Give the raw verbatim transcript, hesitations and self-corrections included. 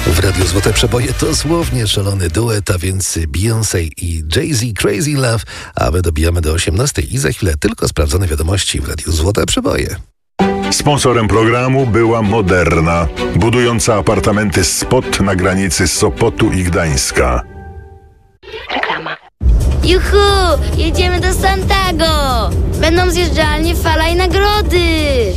W Radiu Złote Przeboje dosłownie szalony duet, a więc Beyoncé i Jay-Z Crazy Love, a my dobijamy do osiemnastej i za chwilę tylko sprawdzone wiadomości w Radiu Złote Przeboje. Sponsorem programu była Moderna, budująca apartamenty Spot na granicy Sopotu i Gdańska. Reklama. Juhu! Jedziemy do Santago! Będą zjeżdżalnie, fala i nagrody!